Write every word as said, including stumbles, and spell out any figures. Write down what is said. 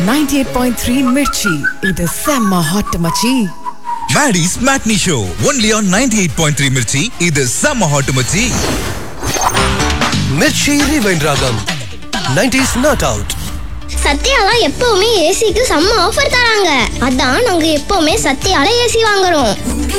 ninety-eight point three Mirchi. இது செம்ம hot மச்சி. Maddie's Matinee Show only on ninety-eight point three Mirchi. இது செம்ம ஹாட் மச்சி. Mirchi Rewind Ragam. nineties Not Out. சத்யால எப்பவுமே ஏசிக்கு செம்ம ஆஃபர் தராங்க. அதான் நாங்க எப்பவுமே சத்யால ஏசி வாங்குறோம்.